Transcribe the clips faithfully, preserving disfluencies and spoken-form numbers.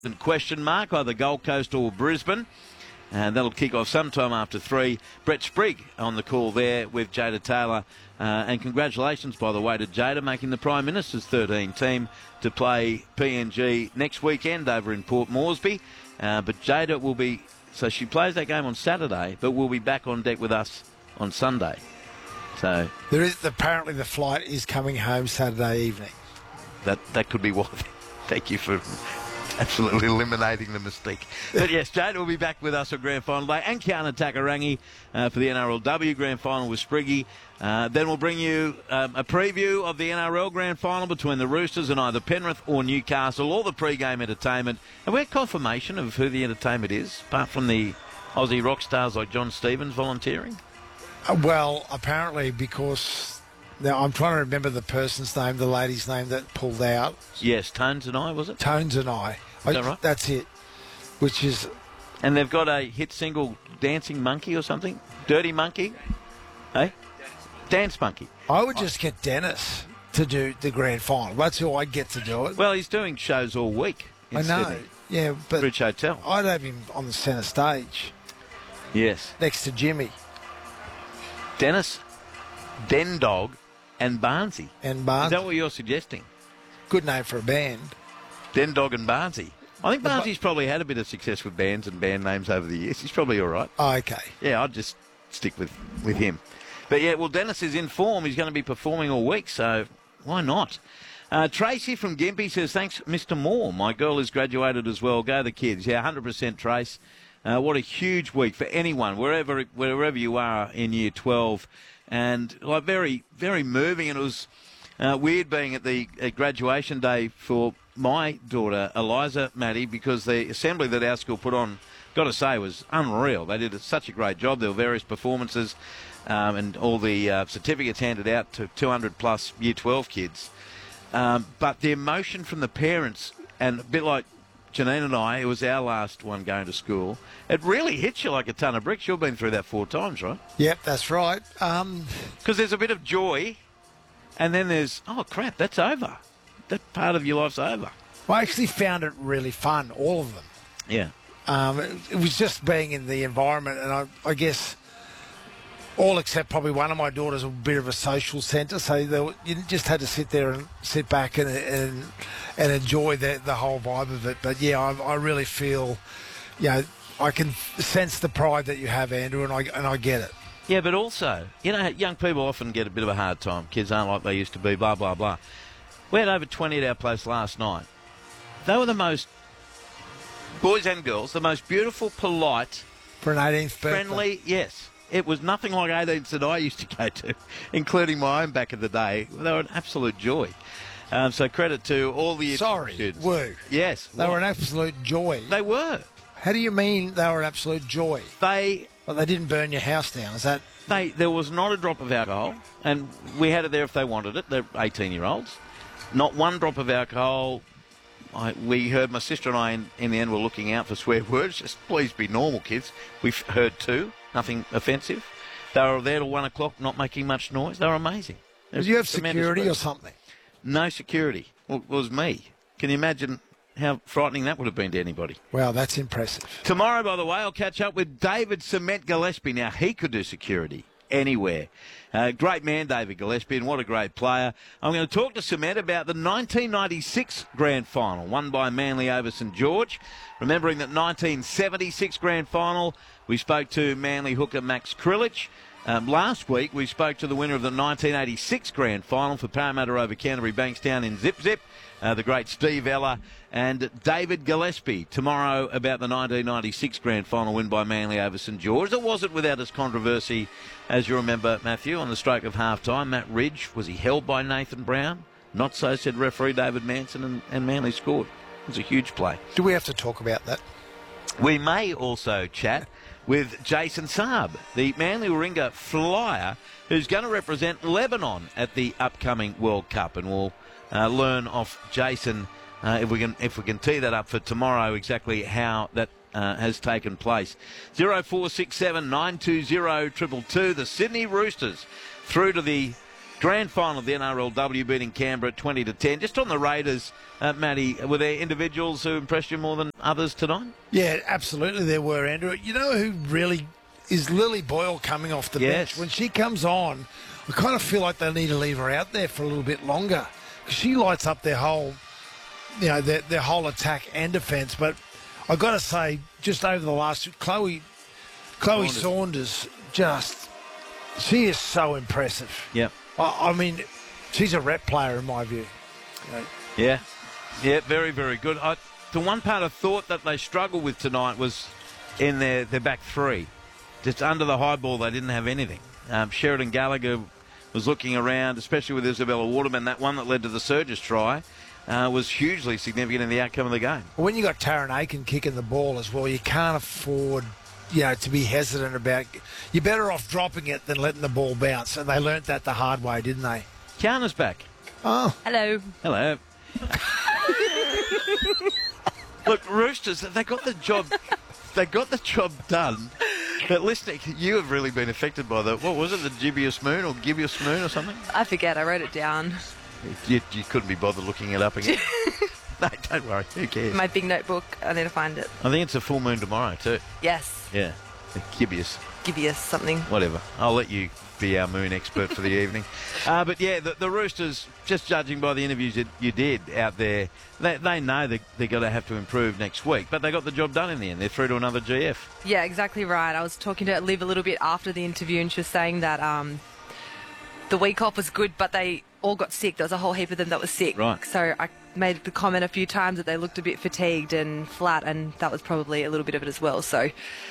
question mark, either Gold Coast or Brisbane. And that'll kick off sometime after three. Brett Sprigg on the call there with Jada Taylor. Uh, and congratulations, by the way, to Jada making the Prime Minister's thirteen team to play P N G next weekend over in Port Moresby. Uh, but Jada will be, so she plays that game on Saturday, but will be back on deck with us on Sunday. So there is apparently the flight is coming home Saturday evening. That that could be what. Thank you for absolutely eliminating the mystique. But yes, Jada will be back with us on Grand Final Day, and Kiana Takarangi uh, for the N R L W Grand Final with Spriggy. Uh, then we'll bring you um, a preview of the N R L Grand Final between the Roosters and either Penrith or Newcastle, all the pre-game entertainment. And we have confirmation of who the entertainment is, apart from the Aussie rock stars like John Stevens volunteering. Uh, well, apparently because... Now, I'm trying to remember the person's name, the lady's name that pulled out. Yes, Tones and I, was it? Tones and I. Is that right? That's it. Which is... And they've got a hit single, Dancing Monkey or something? Dirty Monkey? Hey? Dance Monkey. I would just get Dennis to do the grand final. That's who I'd get to do it. Well, he's doing shows all week in I know. Sydney. Yeah, but... Bridge Hotel. I'd have him on the centre stage. Yes. Next to Jimmy. Dennis, Den Dog, and Barnsey. And Barnsey. Is that what you're suggesting? Good name for a band. Den Dog and Barnsey. I think Barnsey's probably had a bit of success with bands and band names over the years. He's probably all right. Oh, okay. Yeah, I'd just stick with, with him. But yeah, well, Dennis is in form. He's going to be performing all week, so why not? Uh, Tracy from Gympie says, thanks, Mister Moore. My girl has graduated as well. Go the kids. Yeah, one hundred percent Trace. Uh, what a huge week for anyone, wherever wherever you are in year twelve. And like very, very moving. And it was uh, weird being at the at graduation day for my daughter, Eliza Maddie, because the assembly that our school put on, got to say, was unreal. They did such a great job. There were various performances um, and all the uh, certificates handed out to two hundred plus year twelve kids. Um, but the emotion from the parents, and a bit like Janine and I, it was our last one going to school. It really hits you like a ton of bricks. You've been through that four times, right? Yep, that's right. Um, Because there's a bit of joy, and then there's, oh, crap, that's over. That part of your life's over. I actually found it really fun, all of them. Yeah. Um, it, it was just being in the environment, and I, I guess all except probably one of my daughters a bit of a social centre, so they were, you just had to sit there and sit back and and, and enjoy the, the whole vibe of it. But, yeah, I, I really feel, you know, I can sense the pride that you have, Andrew, and I and I get it. Yeah, but also, you know, young people often get a bit of a hard time. Kids aren't like they used to be, blah, blah, blah. We had over twenty at our place last night. They were the most, boys and girls, the most beautiful, polite, For an eighteenth birthday. friendly, yes. It was nothing like eighteens that I used to go to, including my own back in the day. They were an absolute joy. Um, so credit to all the Sorry, students. were. Yes. They were an absolute joy. They were. How do you mean they were an absolute joy? They... Well, they didn't burn your house down, is that... They, there was not a drop of alcohol, and we had it there if they wanted it. They're eighteen-year-olds. Not one drop of alcohol. I, we heard, my sister and I, in, in the end, were looking out for swear words. Just please be normal, kids. We've heard two. Nothing offensive. They were there till one o'clock, not making much noise. They were amazing. Did you have security or something? No security. Well, it was me. Can you imagine how frightening that would have been to anybody? Wow, that's impressive. Tomorrow, by the way, I'll catch up with David Cement Gillespie. Now, he could do security anywhere. Uh, great man, David Gillespie, and what a great player. I'm going to talk to Cement about the nineteen ninety-six Grand Final, won by Manly over St George. Remembering that nineteen seventy-six Grand Final, we spoke to Manly hooker Max Krilich. Um, last week, we spoke to the winner of the nineteen eighty-six Grand Final for Parramatta over Canterbury Bankstown in Zip Zip, uh, the great Steve Ella, and David Gillespie tomorrow about the nineteen ninety-six Grand Final win by Manly over St George. It wasn't without its controversy, as you remember, Matthew, on the stroke of half-time. Matt Ridge, was he held by Nathan Brown? Not so, said referee David Manson, and, and Manly scored. It was a huge play. Do we have to talk about that? We may also chat with Jason Saab, the Manly Warringah flyer, who's going to represent Lebanon at the upcoming World Cup, and we'll uh, learn off Jason uh, if we can if we can tee that up for tomorrow exactly how that uh, has taken place. Zero four six seven nine two zero triple two. The Sydney Roosters through to the Grand final of the N R L W beating Canberra twenty to ten. Just on the Raiders, uh, Matty, were there individuals who impressed you more than others tonight? Yeah, absolutely there were, Andrew. You know who really is Lily Boyle coming off the Yes. bench? When she comes on, I kind of feel like they need to leave her out there for a little bit longer because she lights up their whole, you know, their, their whole attack and defence. But I got to say, just over the last, Chloe, Chloe Saunders. Saunders, just, she is so impressive. Yeah. I, I mean, she's a rep player in my view. You know, Yeah. Yeah, very, very good. I, the one part I thought that they struggled with tonight was in their, their back three. Just under the high ball, they didn't have anything. Um, Sheridan Gallagher was looking around, especially with Isabella Waterman. That one that led to the Surges try uh, was hugely significant in the outcome of the game. when you got Taryn Aiken kicking the ball as well, you can't afford, you know, to be hesitant about. You're better off dropping it than letting the ball bounce, and they learnt that the hard way, didn't they? Kiana's back. Oh, Hello. Hello. Look, Roosters, they got the job. They got the job done. But listening, you have really been affected by the, what was it, the Gibeus Moon or Gibeus Moon or something? I forget. I wrote it down. You, you couldn't be bothered looking it up again. No, don't worry. Who cares? My big notebook. I need to find it. I think it's a full moon tomorrow too. Yes. Yeah. Gibeus. Give you something. Whatever. I'll let you be our moon expert for the evening. Uh, but yeah, the, the Roosters, just judging by the interviews that you did out there, they, they know they, they're going to have to improve next week. But they got the job done in the end. They're through to another G F. Yeah, exactly right. I was talking to Liv a little bit after the interview, and she was saying that um, the week off was good, but they all got sick. There was a whole heap of them that was sick. Right. So I made the comment a few times that they looked a bit fatigued and flat, and that was probably a little bit of it as well. So,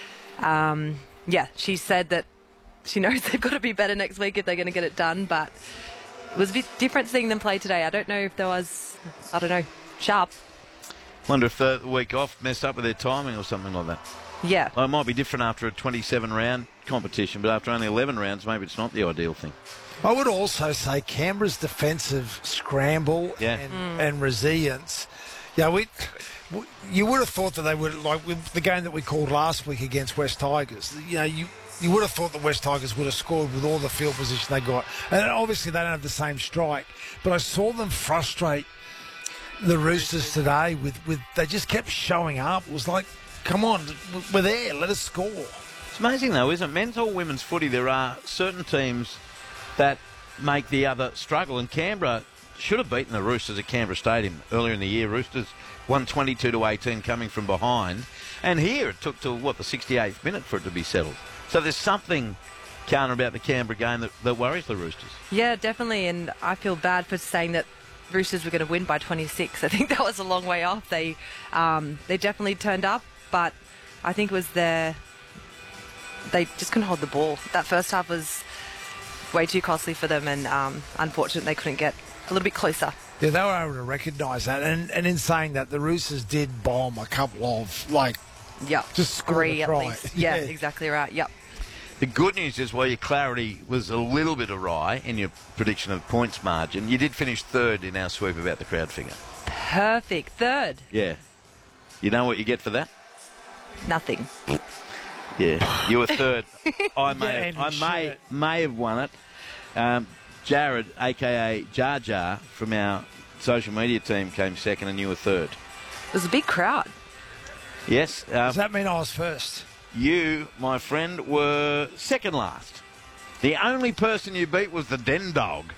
um, yeah, she said that she knows they've got to be better next week if they're going to get it done, but it was a bit different seeing them play today. I don't know if there was, I don't know, sharp. Wonder if the week off messed up with their timing or something like that. Yeah. Well, it might be different after a twenty-seven round competition, but after only eleven rounds, maybe it's not the ideal thing. I would also say Canberra's defensive scramble Yeah. and, and resilience. Yeah, we, we. You would have thought that they would, like with the game that we called last week against West Tigers. You know, you you would have thought the West Tigers would have scored with all the field position they got, and obviously they don't have the same strike. But I saw them frustrate the Roosters today with with they just kept showing up. It was like, come on, we're there, let us score. It's amazing, though, isn't it? Men's or women's footy, there are certain teams that make the other struggle, and Canberra should have beaten the Roosters at Canberra Stadium earlier in the year. Roosters won twenty-two to eighteen coming from behind, and here it took to, what, the sixty-eighth minute for it to be settled. So there's something, Kiana, about the Canberra game that, that worries the Roosters. Yeah, definitely, and I feel bad for saying that Roosters were going to win by twenty-six. I think that was a long way off. They um, they definitely turned up, but I think it was their... They just couldn't hold the ball. That first half was way too costly for them, and um, unfortunately they couldn't get a little bit closer. Yeah, they were able to recognise that, and and in saying that, the Roosters did bomb a couple of like Yep. just score Three the at try. least. Yeah, Yeah. exactly right. Yep. The good news is, while your clarity was a little bit awry in your prediction of points margin, you did finish third in our sweep about the crowd figure. Perfect. Third. Yeah. You know what you get for that? Nothing. Yeah, you were third. I may, Yeah, have, I and may, shit. may have won it. Um, Jared, aka Jar Jar, from our social media team, came second, and you were third. It was a big crowd. Yes, um, Does that mean I was first? you, my friend, were second last. The only person you beat was the Den Dog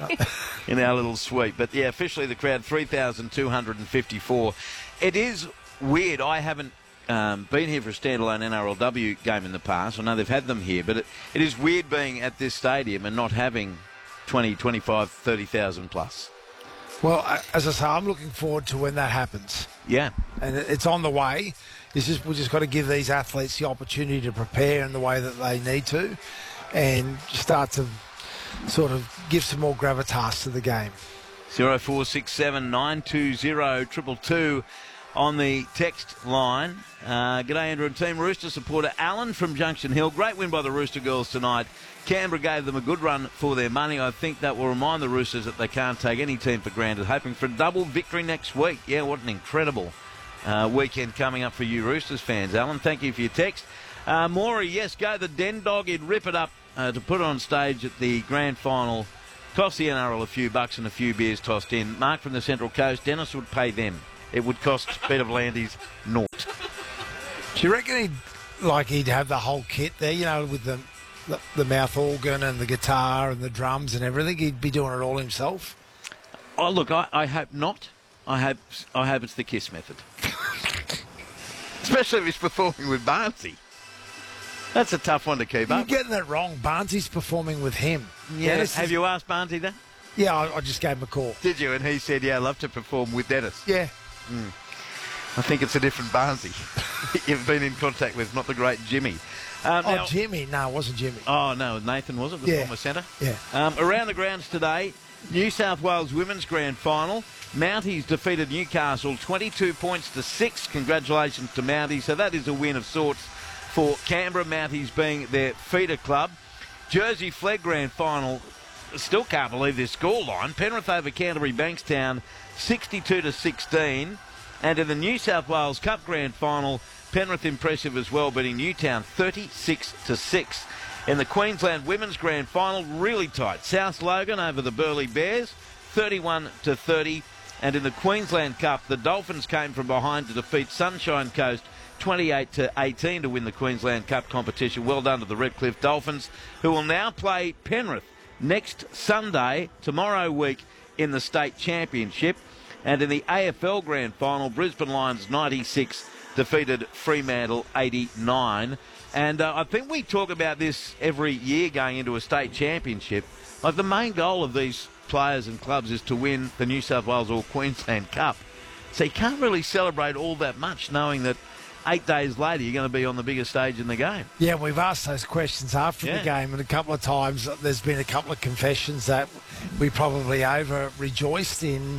in our little sweep. But yeah, officially the crowd three thousand two hundred fifty-four. It is weird. I haven't um, been here for a standalone N R L W game in the past. I know they've had them here, but it, it is weird being at this stadium and not having twenty, twenty-five, thirty thousand plus. Well, I- as I say, I'm looking forward to when that happens, Yeah. and it- it's on the way. It's just we just got to give these athletes the opportunity to prepare in the way that they need to, and start to sort of give some more gravitas to the game. zero four six seven nine two zero triple two on the text line. Uh, g'day, Andrew and team. Rooster supporter Alan from Junction Hill. Great win by the Rooster girls tonight. Canberra gave them a good run for their money. I think that will remind the Roosters that they can't take any team for granted. Hoping for a double victory next week. Yeah, what an incredible uh, weekend coming up for you Roosters fans, Alan. Thank you for your text. Uh, Maury, yes, go the Den Dog. He'd rip it up uh, to put on stage at the grand final Cost the N R L a few bucks and a few beers tossed in. Mark from the Central Coast, Dennis would pay them. It would cost Peter V'landys naught. Do you reckon he'd, like, he'd have the whole kit there, you know, with the, the, the mouth organ and the guitar and the drums and everything? He'd be doing it all himself? Oh, look, I, I hope not. I hope, I hope it's the KISS method. Especially if he's performing with Barnsley. That's a tough one to keep You're up. getting that wrong. Barnsley's performing with him. Yeah. Dennis Have is- you asked Barnsley that? Yeah, I, I just gave him a call. Did you? And he said, yeah, I'd love to perform with Dennis. Yeah. I think it's a different Barnsley you've been in contact with, not the great Jimmy. Um, Oh, now- Jimmy. No, it wasn't Jimmy. Oh, no, Nathan, was it? The Yeah. former centre? Yeah. Um, around the grounds today, New South Wales Women's Grand Final. Mounties defeated Newcastle twenty-two points to six. Congratulations to Mounties. So that is a win of sorts for Canberra, Mounties being their feeder club. Jersey Flegg Grand Final. Still can't believe this scoreline. Penrith over Canterbury Bankstown sixty-two to sixteen. And in the New South Wales Cup Grand Final, Penrith impressive as well, beating Newtown thirty-six to six. In the Queensland Women's Grand Final, really tight. South Logan over the Burleigh Bears, thirty-one to thirty. And in the Queensland Cup, the Dolphins came from behind to defeat Sunshine Coast twenty-eight to eighteen to win the Queensland Cup competition. Well done to the Redcliffe Dolphins, who will now play Penrith next Sunday, tomorrow week, in the state championship. And in the A F L Grand Final, Brisbane Lions ninety-six defeated Fremantle eighty-nine. And uh, I think we talk about this every year going into a state championship. Like, the main goal of these players and clubs is to win the New South Wales or Queensland Cup. So you can't really celebrate all that much knowing that eight days later you're going to be on the biggest stage in the game. Yeah, we've asked those questions after Yeah. the game, and a couple of times there's been a couple of confessions that we probably over rejoiced in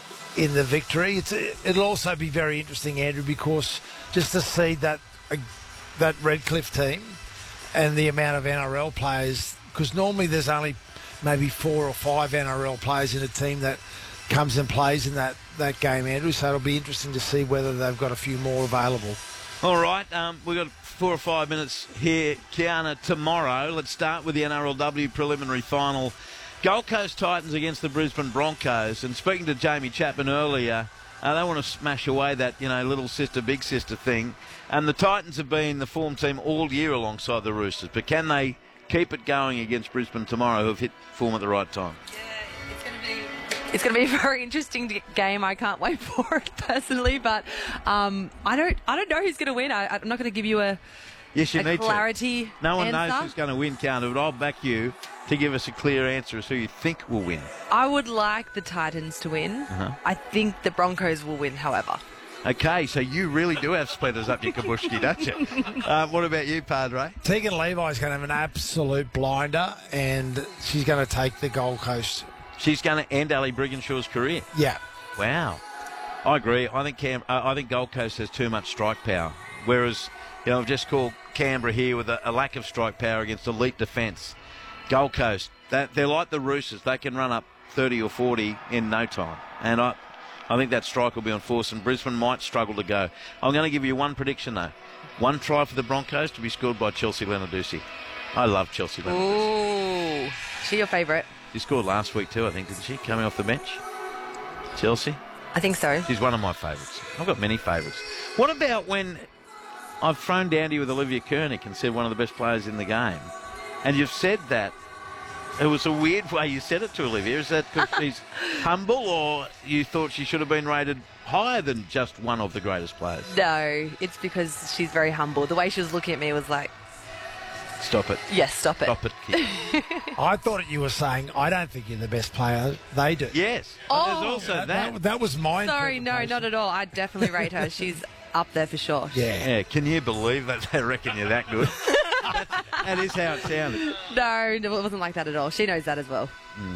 in the victory. It's, it'll also be very interesting, Andrew, because just to see that uh, that Redcliffe team and the amount of N R L players, because normally there's only maybe four or five N R L players in a team that comes and plays in that, that game, Andrew. So it'll be interesting to see whether they've got a few more available. All right, um, we've got four or five minutes here, Kiana, tomorrow. Let's start with the N R L W preliminary final. Gold Coast Titans against the Brisbane Broncos. And speaking to Jamie Chapman earlier, uh, they want to smash away that, you know, little sister, big sister thing. And the Titans have been the form team all year alongside the Roosters. But can they keep it going against Brisbane tomorrow, who have hit form at the right time? It's going to be It's going to be a very interesting d- game. I can't wait for it personally, but um, I don't. I don't know who's going to win. I, I'm not going to give you a, Yes, you a need clarity. to. No one knows answer. who's going to win, Counter, but I'll back you to give us a clear answer as who you think will win. I would like the Titans to win. Uh-huh. I think the Broncos will win, however. Okay, so you really do have splinters up your kabushki, don't you? Uh, what about you, Padre? Tegan Levi's going to have an absolute blinder, and she's going to take the Gold Coast. She's going to end Ali Brigginshaw's career. Yeah. Wow. I agree. I think Cam- uh, I think Gold Coast has too much strike power, whereas, you know, I've just called Canberra here with a, a lack of strike power against elite defence. Gold Coast, that, they're like the Roosters. They can run up thirty or forty in no time. And I I think that strike will be on force, and Brisbane might struggle to go. I'm going to give you one prediction, though. One try for the Broncos to be scored by Chelsea Leonarduzzi. I love Chelsea Leonarduzzi. Ooh, she your favourite? She scored last week too, I think, didn't she? Coming off the bench. Chelsea. I think so. She's one of my favourites. I've got many favourites. What about when I've thrown down to you with Olivia Kernick and said one of the best players in the game, and you've said that? It was a weird way you said it to Olivia. Is that because she's humble, or you thought she should have been rated higher than just one of the greatest players? No, it's because she's very humble. The way she was looking at me was like, Stop it. yes, stop it. Stop it, kid. I thought you were saying, I don't think you're the best player. They do. Yes. Oh. There's also That, that. that, that was my Sorry, no, interpretation. not at all. I definitely rate her. She's up there for sure. Yeah. Yeah, can you believe that they reckon you're that good? That's, that is how it sounded. No, no, it wasn't like that at all. She knows that as well.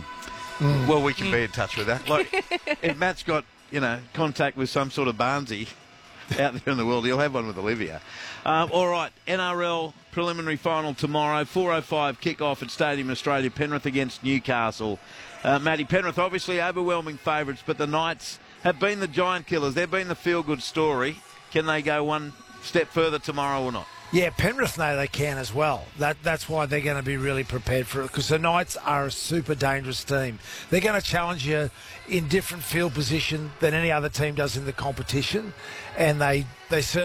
Well, we can be in touch with that. Like, if Matt's got, you know, contact with some sort of Barnsey out there in the world, he'll have one with Olivia. Um, all right, N R L preliminary final tomorrow, four oh five kick-off at Stadium Australia, Penrith against Newcastle. Uh, Matty, Penrith obviously overwhelming favourites, but the Knights have been the giant killers. They've been the feel-good story. Can they go one step further tomorrow or not? Yeah, Penrith know they can as well. That That's why they're going to be really prepared for it, because the Knights are a super dangerous team. They're going to challenge you in different field position than any other team does in the competition, and they they certainly